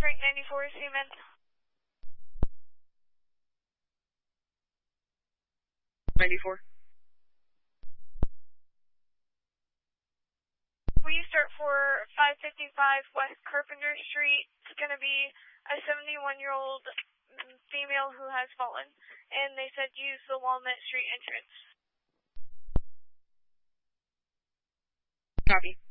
Frank 94, Seaman. Will you start for 555 West Carpenter Street? It's going to be a 71-year-old female who has fallen, and they said use the Walnut Street entrance. Copy.